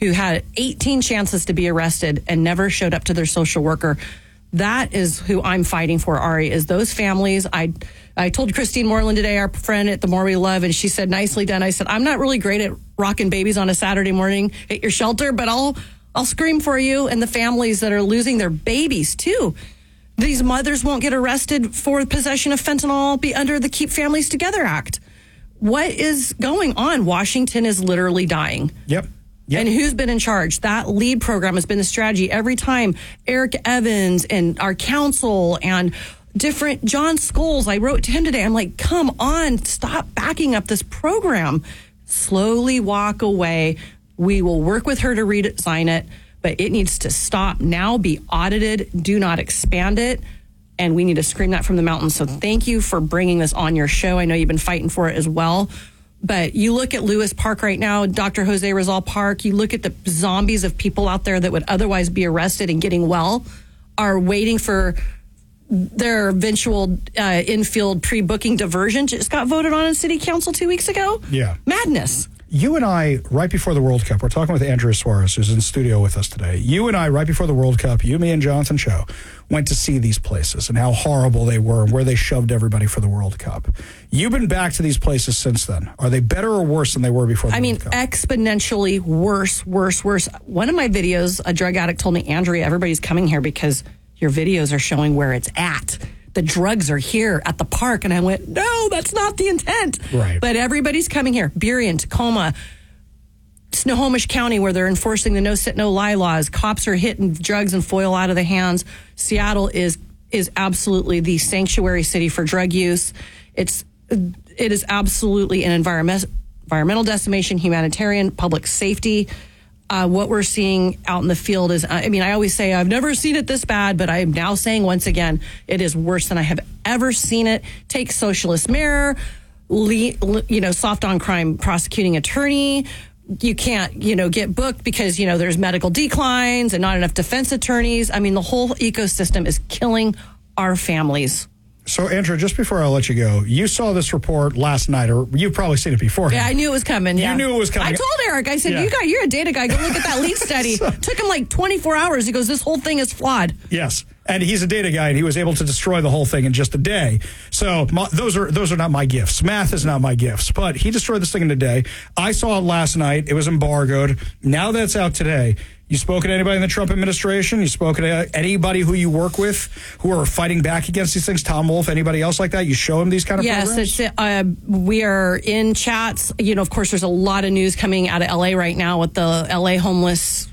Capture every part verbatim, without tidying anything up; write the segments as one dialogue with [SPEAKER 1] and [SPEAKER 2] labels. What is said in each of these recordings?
[SPEAKER 1] who had eighteen chances to be arrested and never showed up to their social worker. That is who I'm fighting for, Ari, is those families. I I told Christine Moreland today, our friend at The More We Love, and she said, nicely done. I said, I'm not really great at rocking babies on a Saturday morning at your shelter, but I'll I'll scream for you and the families that are losing their babies, too. These mothers won't get arrested for possession of fentanyl, be under the Keep Families Together Act. What is going on? Washington is literally dying.
[SPEAKER 2] Yep. Yep.
[SPEAKER 1] And who's been in charge? That LEAD program has been the strategy every time. Eric Evans and our council and different John Scholes. I wrote to him today. I'm like, come on, stop backing up this program. Slowly walk away. We will work with her to redesign it, but it needs to stop now, be audited. Do not expand it. And we need to scream that from the mountains. So thank you for bringing this on your show. I know you've been fighting for it as well. But you look at Lewis Park right now, Doctor Jose Rizal Park, you look at the zombies of people out there that would otherwise be arrested and getting well, are waiting for their eventual uh, infield pre-booking diversion. Just got voted on in city council two weeks ago.
[SPEAKER 2] Yeah.
[SPEAKER 1] Madness.
[SPEAKER 2] You and I, right before the World Cup, we're talking with Andrea Suarez, who's in studio with us today. You and I, right before the World Cup, you, me, and Jonathan Cho, went to see these places and how horrible they were and where they shoved everybody for the World Cup. You've been back to these places since then. Are they better or worse than they were before the
[SPEAKER 1] I mean,
[SPEAKER 2] World Cup?
[SPEAKER 1] exponentially worse, worse, worse. One of my videos, a drug addict told me, Andrea, everybody's coming here because your videos are showing where it's at. The drugs are here at the park. And I went, no, that's not the intent.
[SPEAKER 2] Right.
[SPEAKER 1] But everybody's coming here. Burien, Tacoma, Snohomish County, where they're enforcing the no sit, no lie laws. Cops are hitting drugs and foil out of the hands. Seattle is is absolutely the sanctuary city for drug use. It's it is absolutely an environment, environmental decimation, humanitarian, public safety. Uh, what we're seeing out in the field is, I mean, I always say I've never seen it this bad, but I am now saying once again, it is worse than I have ever seen it. Take Socialist Mayor, le- le- you know, soft on crime prosecuting attorney. You can't, you know, get booked because, you know, there's medical declines and not enough defense attorneys. I mean, the whole ecosystem is killing our families.
[SPEAKER 2] So, Andrea, just before I let you go, you saw this report last night, or you've probably seen it before.
[SPEAKER 1] Yeah, I knew it was coming. Yeah.
[SPEAKER 2] You knew it was coming.
[SPEAKER 1] I told Eric, I said,
[SPEAKER 2] Yeah.
[SPEAKER 1] you got, you're a data guy. Go look at that LEAD study. so, Took him like twenty-four hours. He goes, this whole thing is flawed.
[SPEAKER 2] Yes. And he's a data guy, and he was able to destroy the whole thing in just a day. So my, those are those are not my gifts. Math is not my gifts. But he destroyed this thing in a day. I saw it last night. It was embargoed. Now that it's out today, you spoken to anybody in the Trump administration? You spoken to anybody who you work with who are fighting back against these things? Tom Wolf, anybody else like that? You show them these kind of
[SPEAKER 1] yes,
[SPEAKER 2] programs?
[SPEAKER 1] Yes, uh, we are in chats. You know, of course, there's a lot of news coming out of L A right now with the L A homeless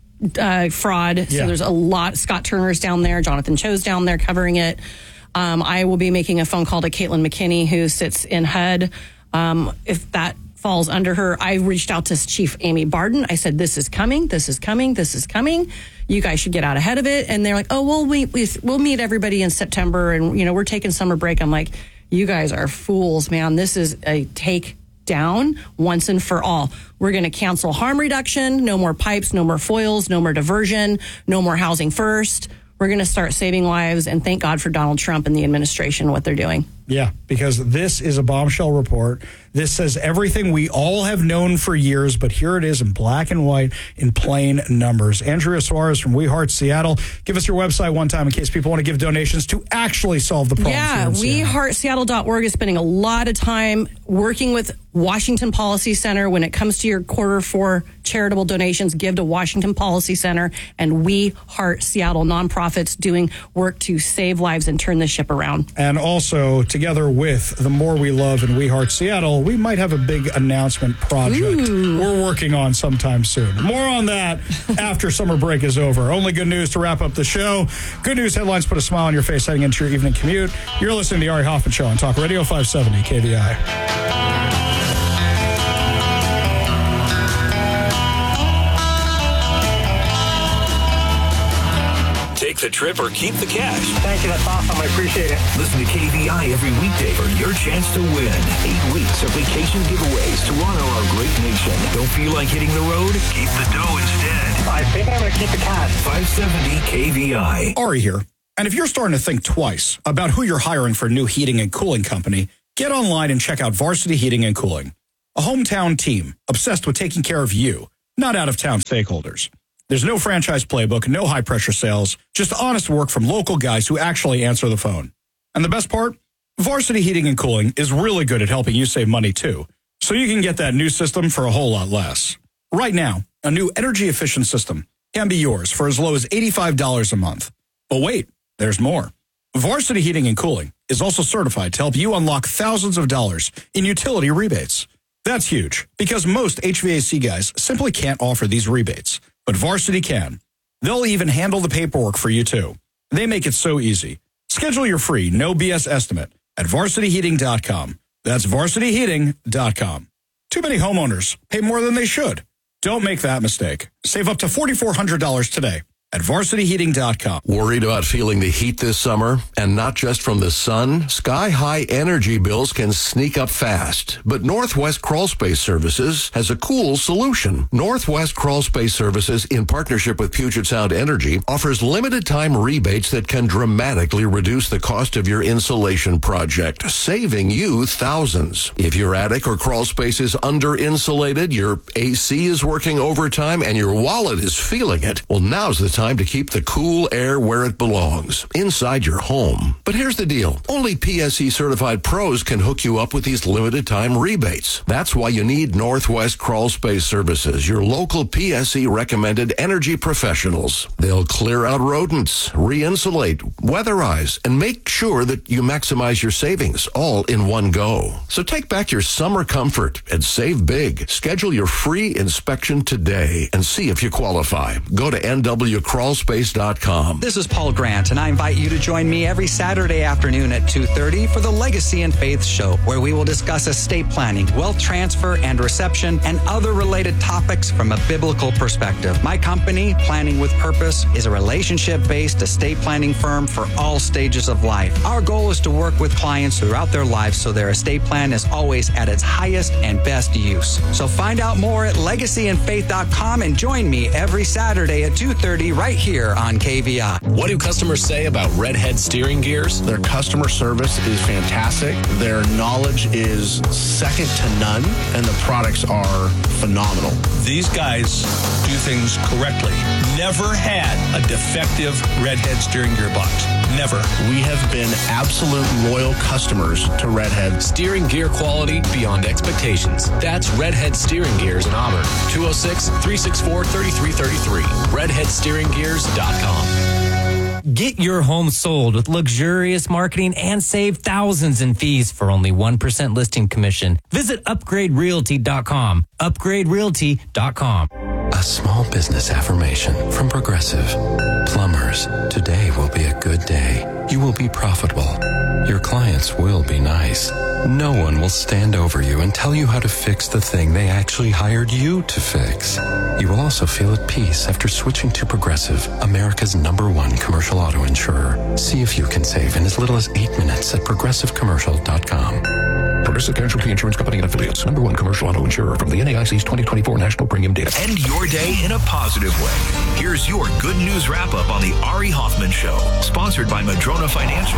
[SPEAKER 1] uh, fraud.
[SPEAKER 2] Yeah.
[SPEAKER 1] So there's a lot. Scott Turner's down there. Jonathan Cho's down there covering it. Um, I will be making a phone call to Caitlin McKinney, who sits in H U D. Um, if that falls under her, I reached out to Chief Amy Barden. I said, this is coming, this is coming, this is coming. You guys should get out ahead of it. And they're like, oh, well, we, we, we'll meet everybody in September. And, you know, we're taking summer break. I'm like, you guys are fools, man. This is a take down once and for all. We're going to cancel harm reduction. No more pipes, no more foils, no more diversion, no more housing first. We're going to start saving lives. And thank God for Donald Trump and the administration, what they're doing.
[SPEAKER 2] Yeah, because this is a bombshell report. This says everything we all have known for years, but here it is in black and white in plain numbers. Andrea Suarez from We Heart Seattle. Give us your website one time in case people want to give donations to actually solve the problem.
[SPEAKER 1] Yeah, we heart seattle dot org is spending a lot of time working with Washington Policy Center. When it comes to your quarter four charitable donations, give to Washington Policy Center and We Heart Seattle, nonprofits doing work to save lives and turn the ship around.
[SPEAKER 2] And also, together with The More We Love and We Heart Seattle, we might have a big announcement project
[SPEAKER 1] Ooh.
[SPEAKER 2] we're working on sometime soon. More on that after summer break is over. Only good news to wrap up the show. Good news headlines put a smile on your face heading into your evening commute. You're listening to the Ari Hoffman Show on Talk Radio five seventy K V I.
[SPEAKER 3] Take the trip or keep the cash.
[SPEAKER 4] Thank you. That's awesome. I appreciate it.
[SPEAKER 3] Listen to K V I every weekday for your chance to win. Eight weeks of vacation giveaways to honor our great nation. Don't feel like hitting the road? Keep the dough instead.
[SPEAKER 4] I think I'm going to keep the cash.
[SPEAKER 3] five seventy K V I.
[SPEAKER 2] Ari here. And if you're starting to think twice about who you're hiring for a new heating and cooling company, get online and check out Varsity Heating and Cooling. A hometown team obsessed with taking care of you. not out-of-town stakeholders. There's no franchise playbook, no high-pressure sales, just honest work from local guys who actually answer the phone. And the best part? Varsity Heating and Cooling is really good at helping you save money, too. So you can get that new system for a whole lot less. Right now, a new energy-efficient system can be yours for as low as eighty-five dollars a month. But wait, there's more. Varsity Heating and Cooling is also certified to help you unlock thousands of dollars in utility rebates. That's huge, because most H V A C guys simply can't offer these rebates. But Varsity can. They'll even handle the paperwork for you, too. They make it so easy. Schedule your free, no B S estimate at varsity heating dot com. That's varsity heating dot com. Too many homeowners pay more than they should. Don't make that mistake. Save up to four thousand four hundred dollars today at varsity heating dot com.
[SPEAKER 5] Worried about feeling the heat this summer? And not just from the sun? Sky-high energy bills can sneak up fast. But Northwest Crawl Space Services has a cool solution. Northwest Crawl Space Services, in partnership with Puget Sound Energy, offers limited-time rebates that can dramatically reduce the cost of your insulation project, saving you thousands. If your attic or crawl space is under-insulated, your A C is working overtime, and your wallet is feeling it, well, now's the time to keep the cool air where it belongs, inside your home. But here's the deal. Only P S E certified pros can hook you up with these limited time rebates. That's why you need Northwest Crawl Space Services, your local P S E recommended energy professionals. They'll clear out rodents, re-insulate, weatherize, and make sure that you maximize your savings all in one go. So take back your summer comfort and save big. Schedule your free inspection today and see if you qualify. Go to N W crawl space dot com.
[SPEAKER 6] This is Paul Grant, and I invite you to join me every Saturday afternoon at two thirty for the Legacy and Faith Show, where we will discuss estate planning, wealth transfer and reception, and other related topics from a biblical perspective. My company, Planning with Purpose, is a relationship-based estate planning firm for all stages of life. Our goal is to work with clients throughout their lives so their estate plan is always at its highest and best use. So find out more at legacy and faith dot com and join me every Saturday at two thirty right here on K V I.
[SPEAKER 7] What do customers say about Redhead steering gears?
[SPEAKER 8] Their customer service is fantastic. Their knowledge is second to none, and the products are phenomenal.
[SPEAKER 7] These guys do things correctly. Never had a defective Redhead steering gear box. Never.
[SPEAKER 8] We have been absolute loyal customers to Redhead.
[SPEAKER 7] Steering gear quality beyond expectations. That's Redhead Steering Gears in Auburn. two oh six, three six four, three three three three. redhead steering gears dot com.
[SPEAKER 9] Get your home sold with luxurious marketing and save thousands in fees for only one percent listing commission. Visit upgrade realty dot com. upgrade realty dot com.
[SPEAKER 10] A small business affirmation from Progressive. Plumbers, today will be a good day. You will be profitable. Your clients will be nice. No one will stand over you and tell you how to fix the thing they actually hired you to fix. You will also feel at peace after switching to Progressive, America's number one commercial auto insurer. See if you can save in as little as eight minutes at progressive commercial dot com.
[SPEAKER 11] Progressive Casualty Insurance Company and Affiliates. Number one commercial auto insurer from the N A I C's twenty twenty-four National Premium Data.
[SPEAKER 3] End your day in a positive way. Here's your good news wrap-up on the Ari Hoffman Show. Sponsored by Madrona Financial.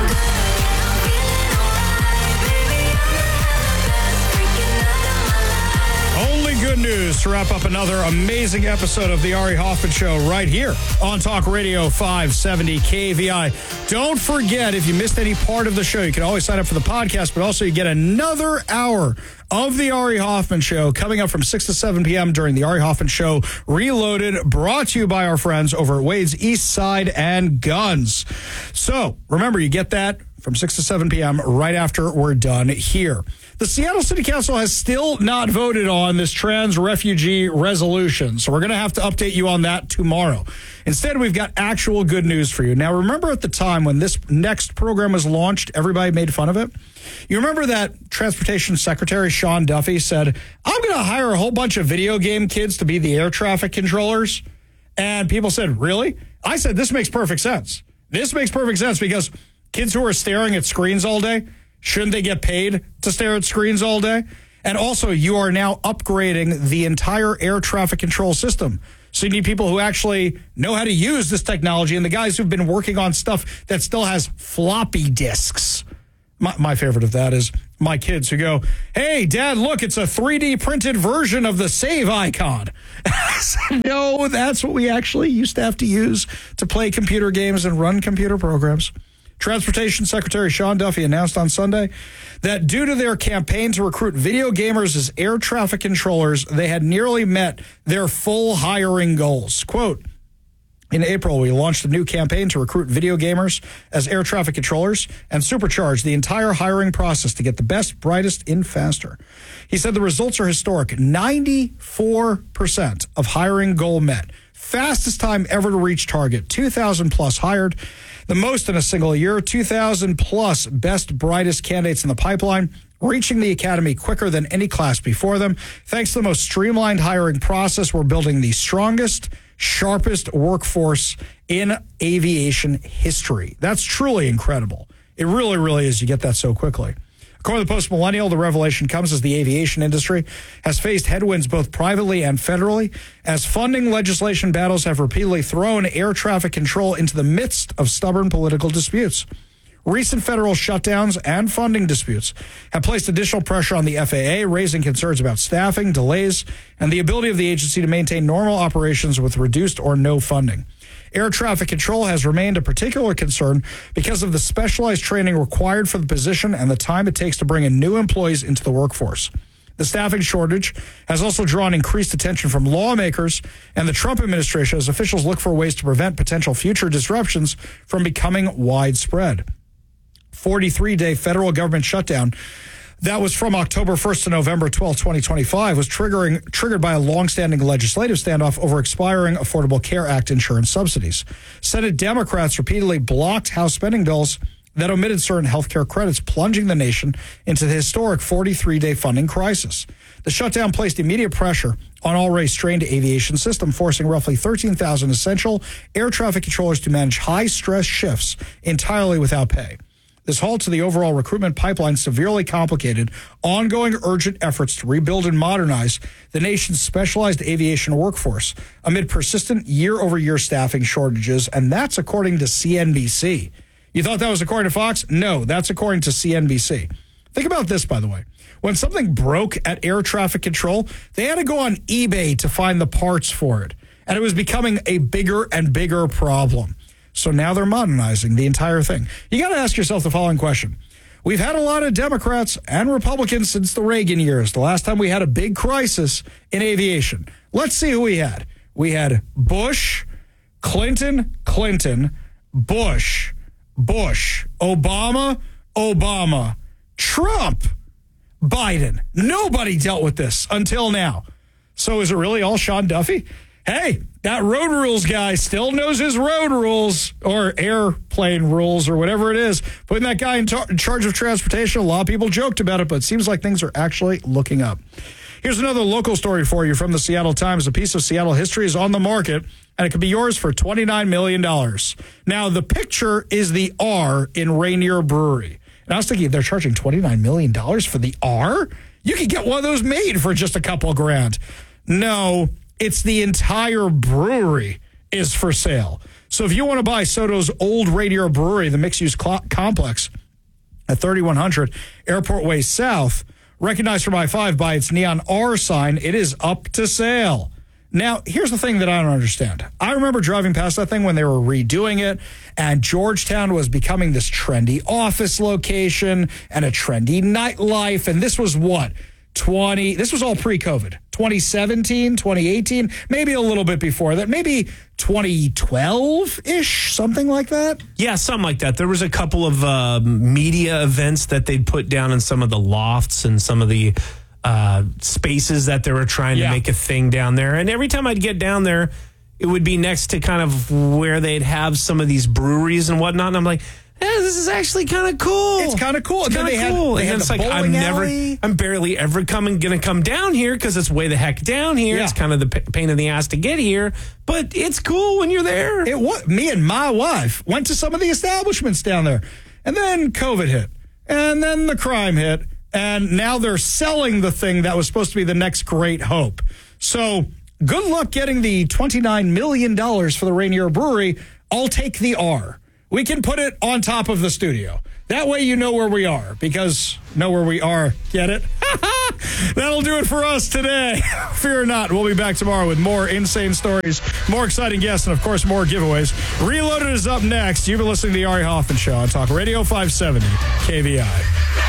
[SPEAKER 2] Only good news to wrap up another amazing episode of the Ari Hoffman Show right here on Talk Radio five seventy K V I. Don't forget, if you missed any part of the show, you can always sign up for the podcast, but also you get another hour of the Ari Hoffman Show coming up from six to seven p.m. during the Ari Hoffman Show Reloaded, brought to you by our friends over at Wade's East Side and Guns. So remember, you get that from six to seven p.m. right after we're done here. The Seattle City Council has still not voted on this trans refugee resolution, so we're going to have to update you on that tomorrow. Instead, we've got actual good news for you. Now, remember at the time when this next program was launched, everybody made fun of it? You remember that Transportation Secretary Sean Duffy said, I'm going to hire a whole bunch of video game kids to be the air traffic controllers? And people said, really? I said, this makes perfect sense. This makes perfect sense because kids who are staring at screens all day, shouldn't they get paid to stare at screens all day? And also, you are now upgrading the entire air traffic control system. So you need people who actually know how to use this technology, and the guys who've been working on stuff that still has floppy disks. My, my favorite of that is my kids who go, hey, Dad, look, it's a three D printed version of the save icon. I said, no, that's what we actually used to have to use to play computer games and run computer programs. Transportation Secretary Sean Duffy announced on Sunday that due to their campaign to recruit video gamers as air traffic controllers, they had nearly met their full hiring goals. Quote, in April, we launched a new campaign to recruit video gamers as air traffic controllers and supercharge the entire hiring process to get the best, brightest in faster. He said the results are historic. ninety-four percent of hiring goal met. Fastest time ever to reach target. two thousand plus hired. The most in a single year. two thousand plus best, brightest candidates in the pipeline, reaching the academy quicker than any class before them. Thanks to the most streamlined hiring process, we're building the strongest, sharpest workforce in aviation history. That's truly incredible. It really, really is. You get that so quickly. According to the Post-Millennial, the revelation comes as the aviation industry has faced headwinds both privately and federally, as funding legislation battles have repeatedly thrown air traffic control into the midst of stubborn political disputes. Recent federal shutdowns and funding disputes have placed additional pressure on the F A A, raising concerns about staffing, delays, and the ability of the agency to maintain normal operations with reduced or no funding. Air traffic control has remained a particular concern because of the specialized training required for the position and the time it takes to bring in new employees into the workforce. The staffing shortage has also drawn increased attention from lawmakers and the Trump administration as officials look for ways to prevent potential future disruptions from becoming widespread. forty-three day federal government shutdown that was from October first to November twelfth, twenty twenty-five, was triggering triggered by a longstanding legislative standoff over expiring Affordable Care Act insurance subsidies. Senate Democrats repeatedly blocked House spending bills that omitted certain health care credits, plunging the nation into the historic forty-three day funding crisis. The shutdown placed immediate pressure on already strained aviation system, forcing roughly thirteen thousand essential air traffic controllers to manage high-stress shifts entirely without pay. This halt to the overall recruitment pipeline severely complicated ongoing urgent efforts to rebuild and modernize the nation's specialized aviation workforce amid persistent year-over-year staffing shortages, and that's according to C N B C. You thought that was according to Fox? No, that's according to C N B C. Think about this, by the way. When something broke at air traffic control, they had to go on eBay to find the parts for it, and it was becoming a bigger and bigger problem. So now they're modernizing the entire thing. You got to ask yourself the following question. We've had a lot of Democrats and Republicans since the Reagan years, the last time we had a big crisis in aviation. Let's see who we had. We had Bush, Clinton, Clinton, Bush, Bush, Obama, Obama, Trump, Biden. Nobody dealt with this until now. So is it really all Sean Duffy? Hey, that road rules guy still knows his road rules or airplane rules or whatever it is. Putting that guy in, tar- in charge of transportation, a lot of people joked about it, but it seems like things are actually looking up. Here's another local story for you from the Seattle Times. A piece of Seattle history is on the market, and it could be yours for twenty-nine million dollars. Now, the picture is the R in Rainier Brewery. And I was thinking, they're charging twenty-nine million dollars for the R? You could get one of those made for just a couple grand. No, it's the entire brewery is for sale. So if you want to buy Soto's old Rainier Brewery, the mixed-use cl- complex at thirty-one hundred Airport Way South, recognized from I five by its neon R sign, it is up to sale. Now, here's the thing that I don't understand. I remember driving past that thing when they were redoing it, and Georgetown was becoming this trendy office location and a trendy nightlife, and this was what? twenty This was all pre-COVID. twenty seventeen, twenty eighteen, maybe a little bit before that, maybe twenty twelve-ish, something like that.
[SPEAKER 12] Yeah, something like that. There was a couple of uh, media events that they'd put down in some of the lofts and some of the uh, spaces that they were trying
[SPEAKER 2] Yeah.
[SPEAKER 12] to make a thing down there. And every time I'd get down there, it would be next to kind of where they'd have some of these breweries and whatnot. And I'm like, yeah, this is actually kind of cool.
[SPEAKER 2] It's kind of cool.
[SPEAKER 12] It's
[SPEAKER 2] And then
[SPEAKER 12] kind
[SPEAKER 2] they
[SPEAKER 12] of cool.
[SPEAKER 2] had, they
[SPEAKER 12] and
[SPEAKER 2] had
[SPEAKER 12] it's
[SPEAKER 2] the
[SPEAKER 12] like, I'm
[SPEAKER 2] bowling
[SPEAKER 12] never,
[SPEAKER 2] alley.
[SPEAKER 12] I'm barely ever coming, going to come down here because it's way the heck down here.
[SPEAKER 2] Yeah.
[SPEAKER 12] It's kind of the p- pain in the ass to get here, but it's cool when you're there.
[SPEAKER 2] It was, me and my wife went to some of the establishments down there, and then COVID hit, and then the crime hit, and now they're selling the thing that was supposed to be the next great hope. So good luck getting the twenty-nine million dollars for the Rainier Brewery. I'll take the R. We can put it on top of the studio. That way you know where we are, because know where we are. Get it? That'll do it for us today. Fear not, we'll be back tomorrow with more insane stories, more exciting guests, and, of course, more giveaways. Reloaded is up next. You've been listening to The Ari Hoffman Show on Talk Radio five seventy K V I.